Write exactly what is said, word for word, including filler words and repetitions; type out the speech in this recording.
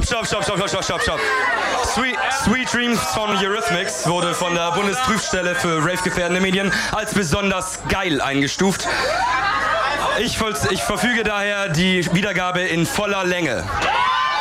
Stopp, stopp, stopp, stopp, stopp, stopp, stopp. Sweet, Sweet Dreams von Eurythmics wurde von der Bundesprüfstelle für rave-gefährdende Medien als besonders geil eingestuft. Ich, ich verfüge daher die Wiedergabe in voller Länge.